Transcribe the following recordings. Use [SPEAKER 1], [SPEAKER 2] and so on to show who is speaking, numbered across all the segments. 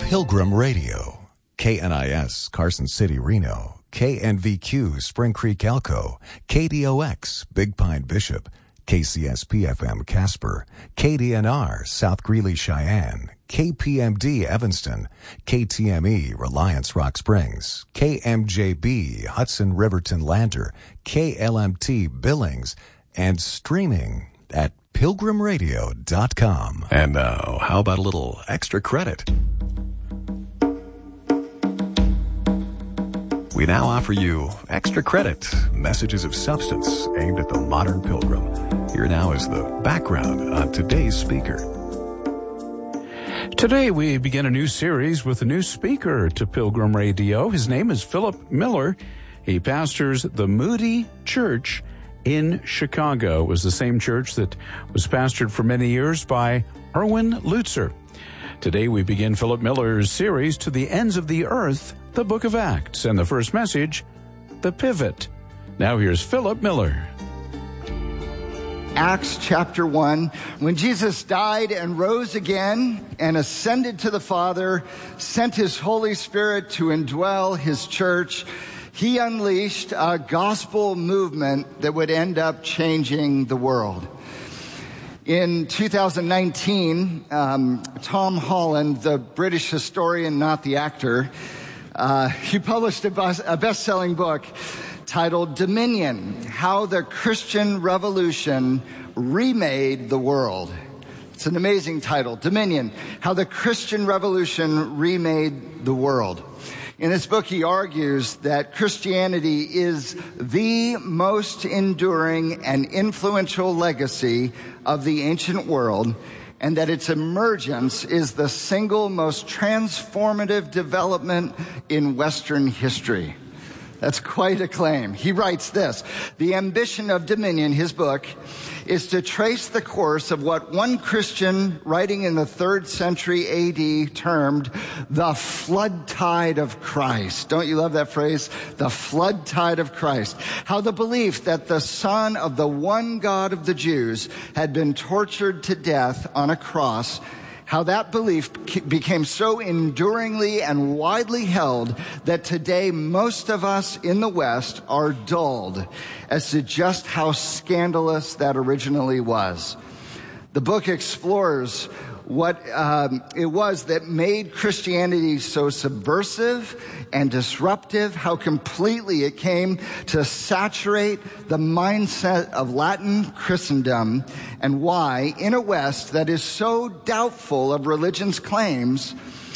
[SPEAKER 1] Pilgrim Radio, KNIS, Carson City, Reno, KNVQ, Spring Creek, Elko, KDOX, Big Pine, Bishop, KCSP-FM, Casper, KDNR, South Greeley, Cheyenne, KPMD, Evanston, KTME, Reliance, Rock Springs, KMJB, Hudson, Riverton, Lander, KLMT, Billings, and streaming at pilgrimradio.com. And now, how about a little extra credit? We now offer you Extra Credit, messages of substance aimed at the modern pilgrim. Here now is the background on today's speaker.
[SPEAKER 2] Today we begin a new series with a new speaker to Pilgrim Radio. His name is Philip Miller. He pastors the Moody Church in Chicago. It was the same church that was pastored for many years by Erwin Lutzer. Today we begin Philip Miller's series, To the Ends of the Earth, the Book of Acts, and the first message, The Pivot. Now here's Philip Miller.
[SPEAKER 3] Acts chapter 1, when Jesus died and rose again and ascended to the Father, sent his Holy Spirit to indwell his church, he unleashed a gospel movement that would end up changing the world. In 2019, Tom Holland, the British historian, not the actor, he published a best-selling book titled Dominion, How the Christian Revolution Remade the World. It's an amazing title, Dominion, How the Christian Revolution Remade the World. In this book, he argues that Christianity is the most enduring and influential legacy of the ancient world, and that its emergence is the single most transformative development in Western history. That's quite a claim. He writes this: the ambition of Dominion, his book, is to trace the course of what one Christian writing in the 3rd century AD termed the flood tide of Christ. Don't you love that phrase? The flood tide of Christ. How the belief that the Son of the one God of the Jews had been tortured to death on a cross, how that belief became so enduringly and widely held that today most of us in the West are dulled as to just how scandalous that originally was. The book explores what it was that made Christianity so subversive and disruptive, how completely it came to saturate the mindset of Latin Christendom, and why, in a West that is so doubtful of religion's claims,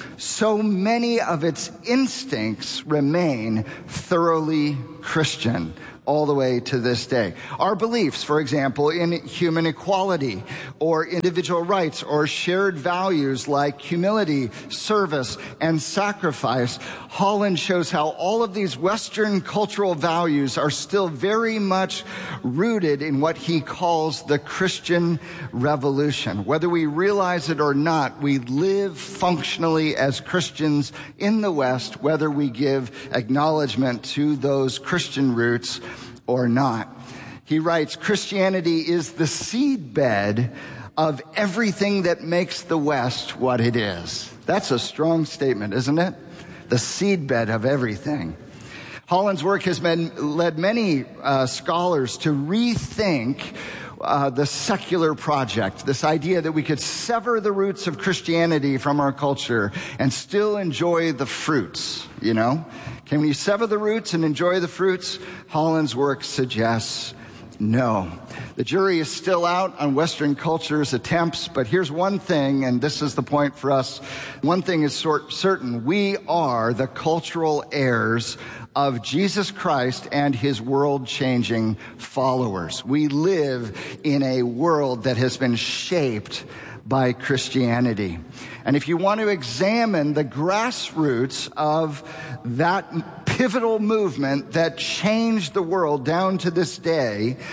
[SPEAKER 3] so many of its instincts remain thoroughly Christian all the way to this day. Our beliefs, for example, in human equality or individual rights or shared values like humility, service, and sacrifice. Holland shows how all of these Western cultural values are still very much rooted in what he calls the Christian Revolution. Whether we realize it or not, we live functionally as Christians in the West, whether we give acknowledgement to those Christian roots or not. He writes, Christianity is the seedbed of everything that makes the West what it is. That's a strong statement, isn't it? The seedbed of everything. Holland's work has led many scholars to rethink the secular project, this idea that we could sever the roots of Christianity from our culture and still enjoy the fruits, you know? Can we sever the roots and enjoy the fruits? Holland's work suggests no. The jury is still out on Western culture's attempts, but here's one thing, and this is the point for us. One thing is certain. We are the cultural heirs of Jesus Christ and his world-changing followers. We live in a world that has been shaped by Christianity. And if you want to examine the grassroots of that pivotal movement that changed the world down to this day,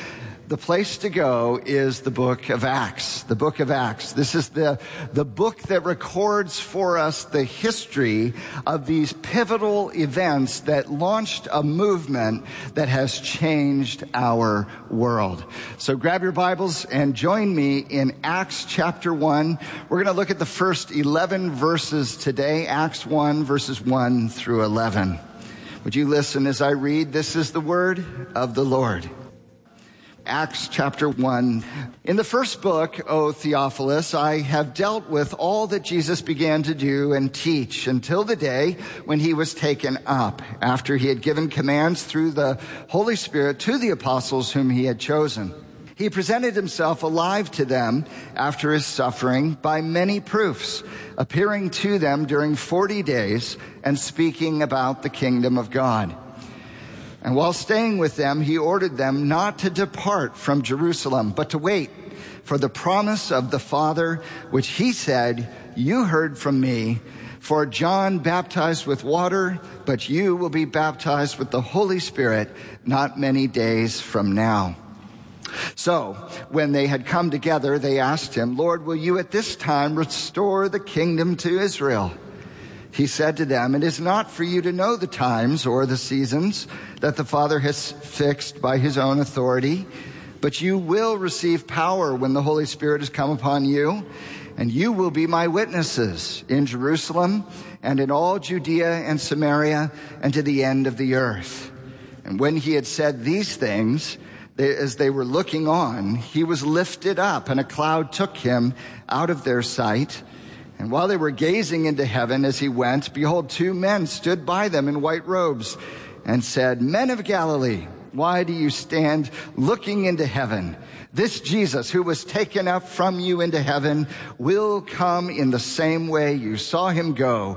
[SPEAKER 3] the place to go is the book of Acts. The book of Acts. This is the book that records for us the history of these pivotal events that launched a movement that has changed our world. So grab your Bibles and join me in Acts chapter 1. We're going to look at the first 11 verses today, Acts 1, verses 1 through 11. Would you listen as I read? This is the word of the Lord. Acts chapter 1. In the first book, O Theophilus, I have dealt with all that Jesus began to do and teach until the day when he was taken up, after he had given commands through the Holy Spirit to the apostles whom he had chosen. He presented himself alive to them after his suffering by many proofs, appearing to them during 40 days and speaking about the kingdom of God. And while staying with them, he ordered them not to depart from Jerusalem, but to wait for the promise of the Father, which he said, "You heard from me, for John baptized with water, but you will be baptized with the Holy Spirit not many days from now." So, when they had come together, they asked him, "Lord, will you at this time restore the kingdom to Israel?" He said to them, "It is not for you to know the times or the seasons that the Father has fixed by his own authority, but you will receive power when the Holy Spirit has come upon you, and you will be my witnesses in Jerusalem and in all Judea and Samaria and to the end of the earth." And when he had said these things, as they were looking on, he was lifted up, and a cloud took him out of their sight. And while they were gazing into heaven as he went, behold, two men stood by them in white robes and said, "Men of Galilee, why do you stand looking into heaven? This Jesus who was taken up from you into heaven will come in the same way you saw him go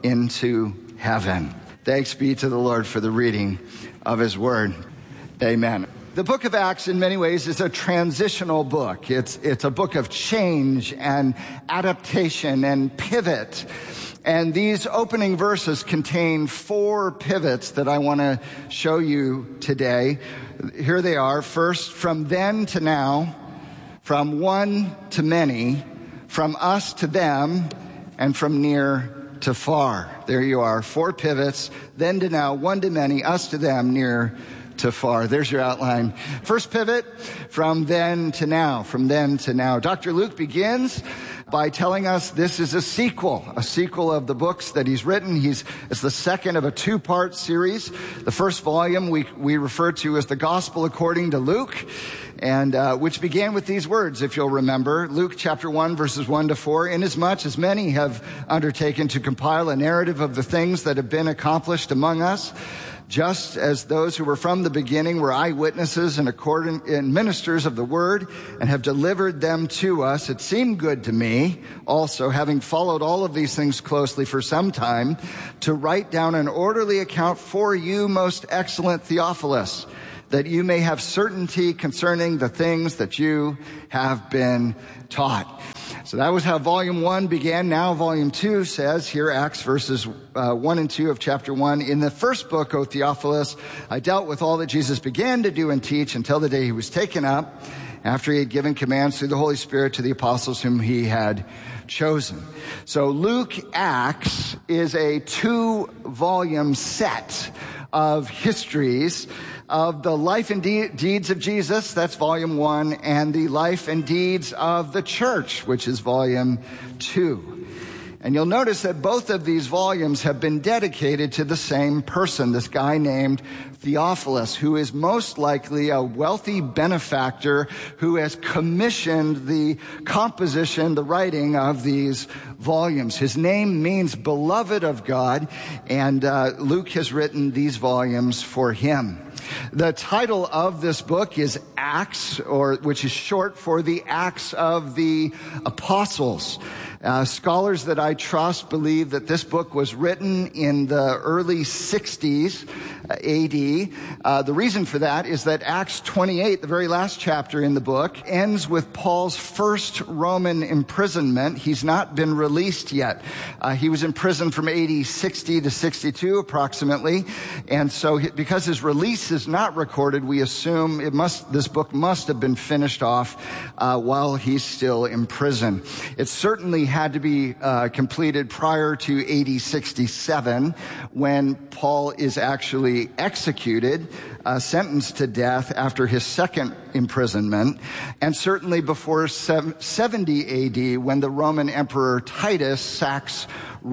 [SPEAKER 3] into heaven." Thanks be to the Lord for the reading of his word. Amen. The book of Acts, in many ways, is a transitional book. It's a book of change and adaptation and pivot. And these opening verses contain 4 pivots that I want to show you today. Here they are. First, from then to now, from one to many, from us to them, and from near to far. There you are. 4 pivots. Then to now, one to many, us to them, near to far. There's your outline. First pivot, from then to now. From then to now. Dr. Luke begins by telling us this is a sequel of the books that he's written. It's the second of a 2-part series. The first volume we refer to as the Gospel according to Luke, and which began with these words, if you'll remember, Luke chapter 1, verses 1 to 4, "Inasmuch as many have undertaken to compile a narrative of the things that have been accomplished among us, just as those who were from the beginning were eyewitnesses and ministers of the word and have delivered them to us, it seemed good to me also, having followed all of these things closely for some time, to write down an orderly account for you, most excellent Theophilus, that you may have certainty concerning the things that you have been taught." So that was how volume 1 began. Now volume 2 says here, Acts verses 1 and 2 of chapter 1, "In the first book, O Theophilus, I dealt with all that Jesus began to do and teach until the day he was taken up, after he had given commands through the Holy Spirit to the apostles whom he had chosen." So Luke Acts is a 2-volume set of histories of the life and deeds of Jesus, that's volume 1, and the life and deeds of the church, which is volume 2. And you'll notice that both of these volumes have been dedicated to the same person, this guy named Theophilus, who is most likely a wealthy benefactor who has commissioned the composition, the writing of these volumes. His name means beloved of God, and Luke has written these volumes for him. The title of this book is Acts, which is short for the Acts of the Apostles. Scholars that I trust believe that this book was written in the early 60s AD. The reason for that is that Acts 28, the very last chapter in the book, ends with Paul's first Roman imprisonment. He's not been released yet. He was in prison from AD 60 to 62 approximately. And so because his release is not recorded, we assume this book must have been finished off while he's still in prison. It certainly had to be completed prior to AD 67 when Paul is actually executed, sentenced to death after his second imprisonment, and certainly before 70 AD when the Roman Emperor Titus sacks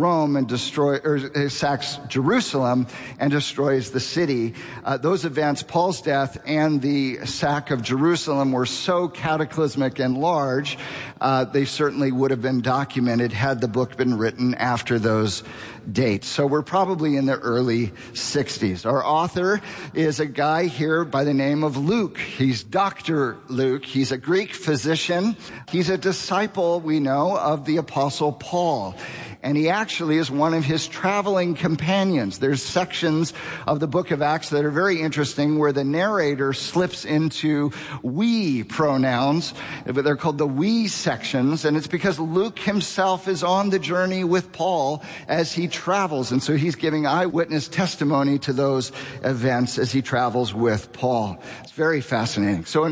[SPEAKER 3] sacks Jerusalem and destroys the city. Those events, Paul's death and the sack of Jerusalem, were so cataclysmic and large, they certainly would have been documented had the book been written after those dates. So we're probably in the early 60s. Our author is a guy here by the name of Luke. He's Dr. Luke. He's a Greek physician. He's a disciple, we know, of the Apostle Paul. And he actually is one of his traveling companions. There's sections of the book of Acts that are very interesting where the narrator slips into we pronouns, but they're called the we sections. And it's because Luke himself is on the journey with Paul as he travels. And so he's giving eyewitness testimony to those events as he travels with Paul. It's very fascinating. So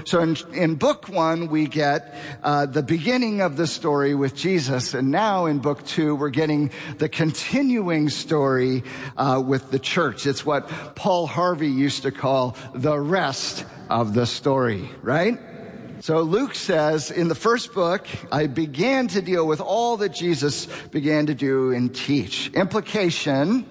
[SPEAKER 3] in book 1, we get the beginning of the story with Jesus. And now in book 2, we're getting the continuing story with the church. It's what Paul Harvey used to call the rest of the story, right? So Luke says, in the first book, I began to deal with all that Jesus began to do and teach. Implication,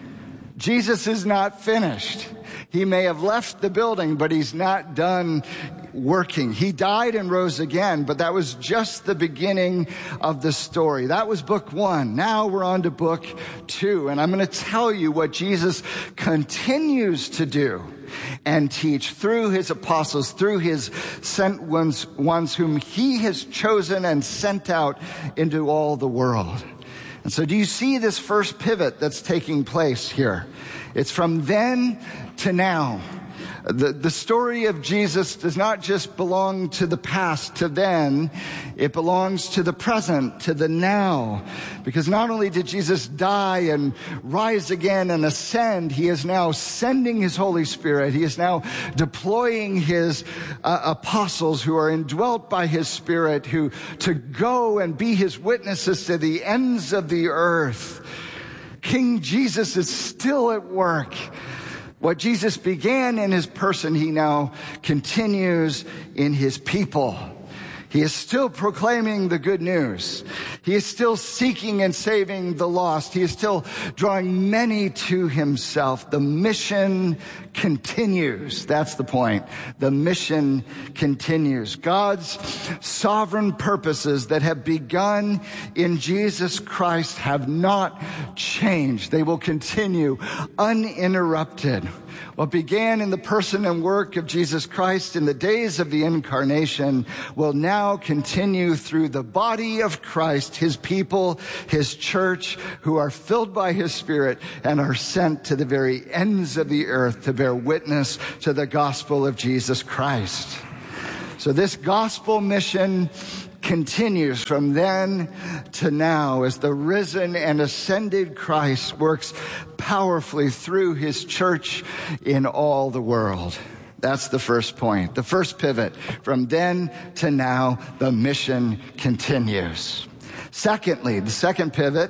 [SPEAKER 3] Jesus is not finished. He may have left the building, but he's not done working. He died and rose again, but that was just the beginning of the story. That was book 1. Now we're on to book 2, and I'm going to tell you what Jesus continues to do and teach through his apostles, through his sent ones whom he has chosen and sent out into all the world. And so do you see this first pivot that's taking place here? It's from then to now. The story of Jesus does not just belong to the past, to then. It belongs to the present, to the now. Because not only did Jesus die and rise again and ascend, he is now sending his Holy Spirit. He is now deploying his apostles who are indwelt by his Spirit, to go and be his witnesses to the ends of the earth. King Jesus is still at work. What Jesus began in his person, he now continues in his people. He is still proclaiming the good news. He is still seeking and saving the lost. He is still drawing many to himself. The mission continues. That's the point. The mission continues. God's sovereign purposes that have begun in Jesus Christ have not changed. They will continue uninterrupted. What began in the person and work of Jesus Christ in the days of the incarnation will now continue through the body of Christ, his people, his church, who are filled by his Spirit and are sent to the very ends of the earth to bear witness to the gospel of Jesus Christ. So this gospel mission continues from then to now as the risen and ascended Christ works powerfully through his church in all the world. That's the first point. The first pivot. From then to now, the mission continues. Secondly, the second pivot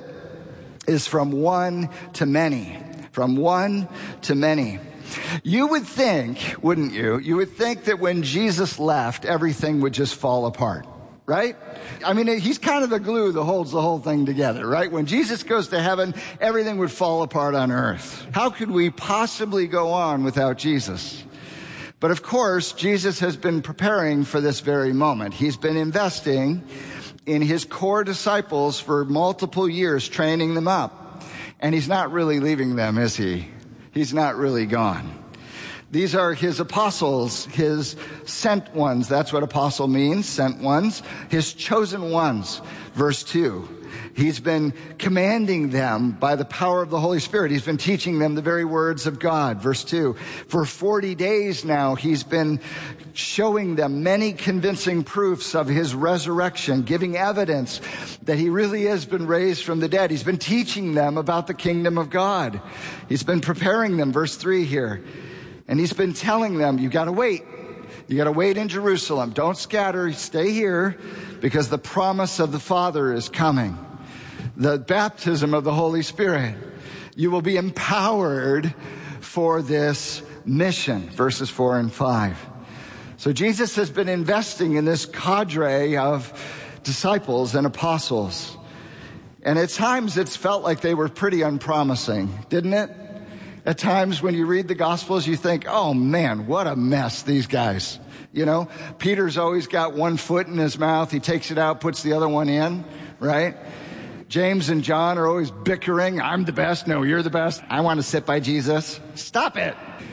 [SPEAKER 3] is from one to many. From one to many. You would think, wouldn't you? You would think that when Jesus left, everything would just fall apart. Right? I mean, he's kind of the glue that holds the whole thing together, right? When Jesus goes to heaven, everything would fall apart on earth. How could we possibly go on without Jesus? But of course, Jesus has been preparing for this very moment. He's been investing in his core disciples for multiple years, training them up. And he's not really leaving them, is he? He's not really gone. These are his apostles, his sent ones. That's what apostle means, sent ones. His chosen ones. Verse 2. He's been commanding them by the power of the Holy Spirit. He's been teaching them the very words of God. Verse 2. For 40 days now, he's been showing them many convincing proofs of his resurrection, giving evidence that he really has been raised from the dead. He's been teaching them about the kingdom of God. He's been preparing them. Verse 3 here. And he's been telling them, you got to wait. You got to wait in Jerusalem. Don't scatter. Stay here because the promise of the Father is coming. The baptism of the Holy Spirit. You will be empowered for this mission. Verses 4 and 5. So Jesus has been investing in this cadre of disciples and apostles. And at times it's felt like they were pretty unpromising, didn't it? At times when you read the Gospels, you think, oh man, what a mess, these guys. You know, Peter's always got one foot in his mouth. He takes it out, puts the other one in, right? James and John are always bickering. I'm the best. No, you're the best. I want to sit by Jesus. Stop it.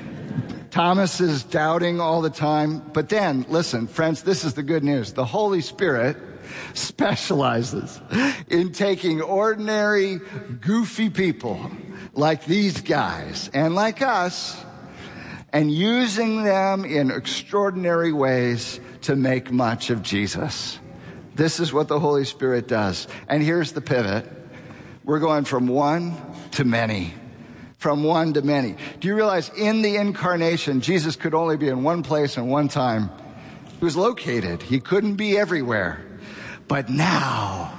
[SPEAKER 3] Thomas is doubting all the time. But then, listen, friends, this is the good news. The Holy Spirit specializes in taking ordinary, goofy people like these guys and like us and using them in extraordinary ways to make much of Jesus. This is what the Holy Spirit does. And here's the pivot. We're going from one to many. From one to many. Do you realize in the incarnation, Jesus could only be in one place and one time? He was located. He couldn't be everywhere. But now,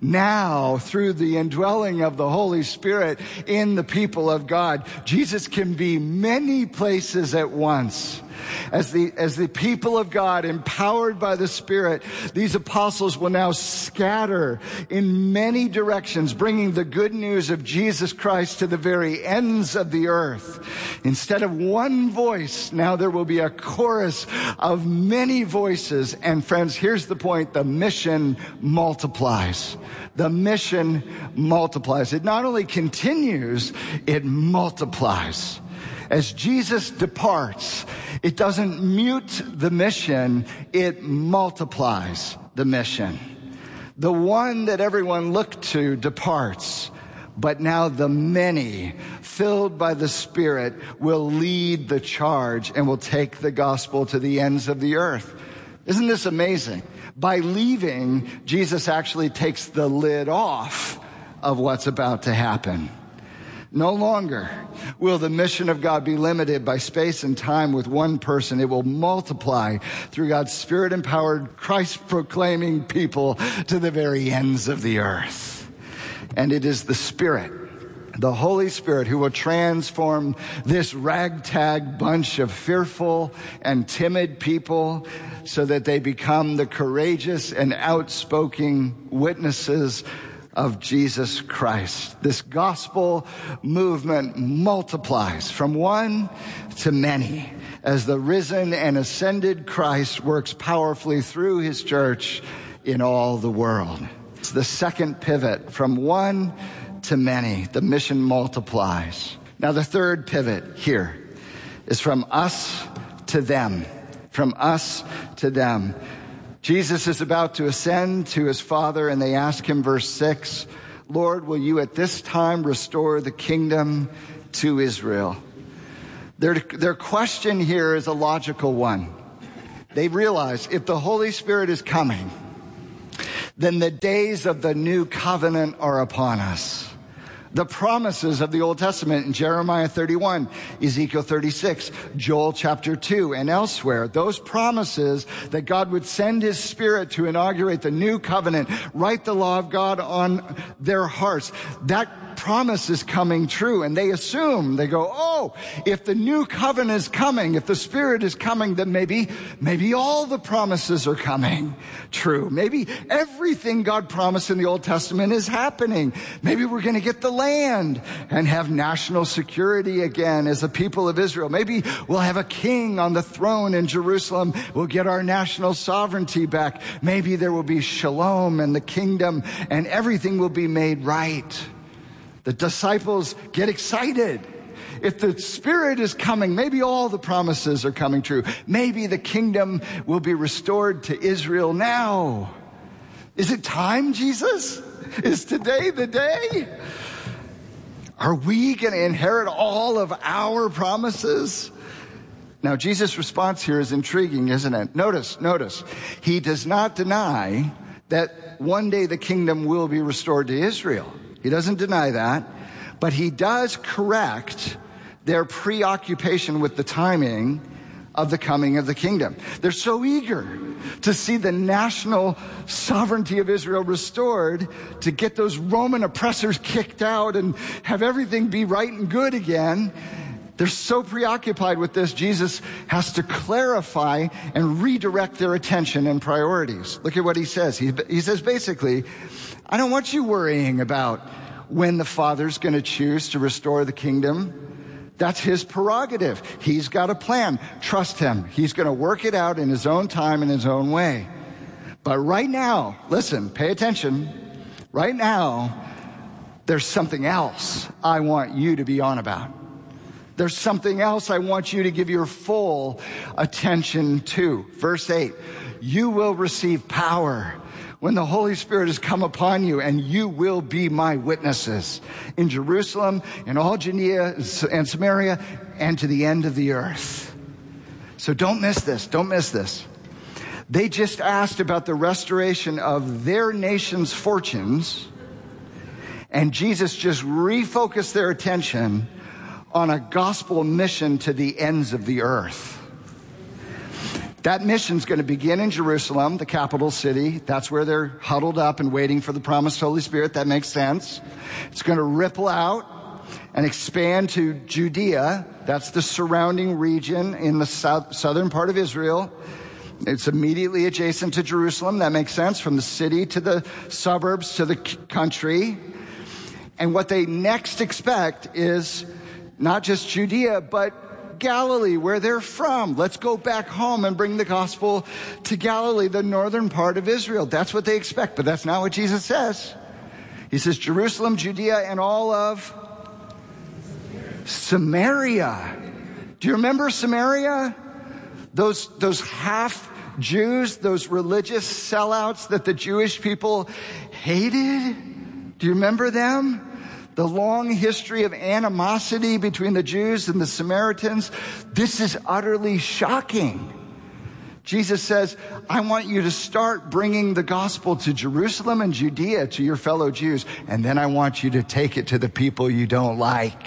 [SPEAKER 3] through the indwelling of the Holy Spirit in the people of God, Jesus can be many places at once. As the people of God, empowered by the Spirit, these apostles will now scatter in many directions, bringing the good news of Jesus Christ to the very ends of the earth. Instead of one voice, now there will be a chorus of many voices. And friends, here's the point. The mission multiplies. The mission multiplies. It not only continues, it multiplies. As Jesus departs, it doesn't mute the mission, it multiplies the mission. The one that everyone looked to departs, but now the many, filled by the Spirit, will lead the charge and will take the gospel to the ends of the earth. Isn't this amazing? By leaving, Jesus actually takes the lid off of what's about to happen. No longer will the mission of God be limited by space and time with one person. It will multiply through God's Spirit-empowered, Christ-proclaiming people to the very ends of the earth. And it is the Spirit, the Holy Spirit, who will transform this ragtag bunch of fearful and timid people so that they become the courageous and outspoken witnesses of Jesus Christ. This gospel movement multiplies from one to many as the risen and ascended Christ works powerfully through his church in all the world. It's the second pivot, from one to many. The mission multiplies. Now the third pivot here is from us to them. From us to them. Jesus is about to ascend to his Father, and they ask him, verse 6, Lord, will you at this time restore the kingdom to Israel? Their question here is a logical one. They realize if the Holy Spirit is coming, then the days of the new covenant are upon us. The promises of the Old Testament in Jeremiah 31, Ezekiel 36, Joel chapter 2, and elsewhere, those promises that God would send his Spirit to inaugurate the new covenant, write the law of God on their hearts, that promise is coming true. And they assume, they go, oh, if the new covenant is coming, if the Spirit is coming, then maybe all the promises are coming true. Maybe everything God promised in the Old Testament is happening. Maybe we're going to get the land and have national security again as a people of Israel. Maybe we'll have a king on the throne in Jerusalem. We'll get our national sovereignty back. Maybe there will be shalom and the kingdom and everything will be made right. The disciples get excited. if the Spirit is coming, maybe all the promises are coming true. Maybe the kingdom will be restored to Israel now. Is it time, Jesus? Is today the day? Are we going to inherit all of our promises? Now, Jesus' response here is intriguing, isn't it? Notice. He does not deny that one day the kingdom will be restored to Israel. He doesn't deny that, but he does correct their preoccupation with the timing of the coming of the kingdom. They're so eager to see the national sovereignty of Israel restored, to get those Roman oppressors kicked out and have everything be right and good again. They're so preoccupied with this, Jesus has to clarify and redirect their attention and priorities. Look at what he says. He says basically, I don't want you worrying about when the Father's going to choose to restore the kingdom. That's his prerogative. He's got a plan. Trust him. He's going to work it out in his own time, in his own way. But right now, listen, pay attention. Right now, there's something else I want you to be on about. There's something else I want you to give your full attention to. Verse 8, you will receive power when the Holy Spirit has come upon you, and you will be my witnesses in Jerusalem, in all Judea and Samaria, and to the end of the earth. So don't miss this. Don't miss this. They just asked about the restoration of their nation's fortunes, and Jesus just refocused their attention on a gospel mission to the ends of the earth. That mission's going to begin in Jerusalem, the capital city. That's where they're huddled up and waiting for the promised Holy Spirit. That makes sense. It's going to ripple out and expand to Judea. That's the surrounding region in the southern part of Israel. It's immediately adjacent to Jerusalem. That makes sense. From the city to the suburbs to the country. And what they next expect is not just Judea, but Galilee, where they're from. Let's go back home and bring the gospel to Galilee, the northern part of Israel. That's what they expect, but that's not what Jesus says. He says Jerusalem, Judea, and all of Samaria. Do you remember Samaria? Those half Jews, those religious sellouts that the Jewish people hated? Do you remember them? The long history of animosity between the Jews and the Samaritans. This is utterly shocking. Jesus says, I want you to start bringing the gospel to Jerusalem and Judea, to your fellow Jews, and then I want you to take it to the people you don't like.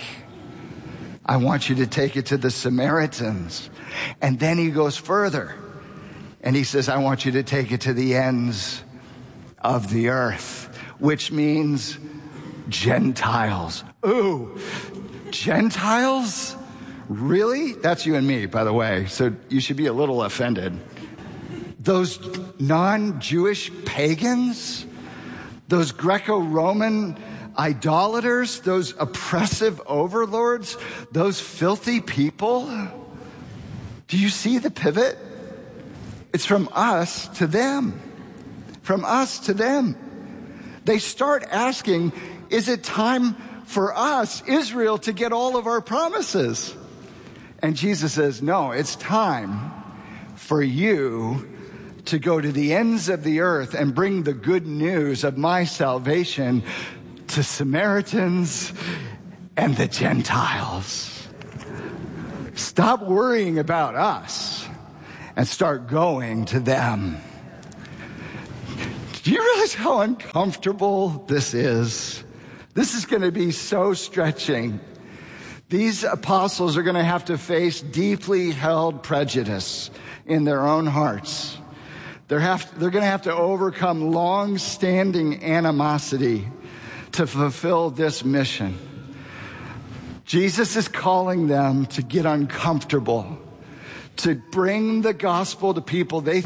[SPEAKER 3] I want you to take it to the Samaritans. And then he goes further, and he says, I want you to take it to the ends of the earth, which means Gentiles. Ooh, Gentiles? Really? That's you and me, by the way, so you should be a little offended. Those non-Jewish pagans, those Greco-Roman idolaters, those oppressive overlords, those filthy people. Do you see the pivot? It's from us to them. From us to them. They start asking, is it time for us, Israel, to get all of our promises? And Jesus says, no, it's time for you to go to the ends of the earth and bring the good news of my salvation to Samaritans and the Gentiles. Stop worrying about us and start going to them. Do you realize how uncomfortable this is? This is going to be so stretching. These apostles are going to have to face deeply held prejudice in their own hearts. They're going to have to overcome long-standing animosity to fulfill this mission. Jesus is calling them to get uncomfortable, to bring the gospel to people they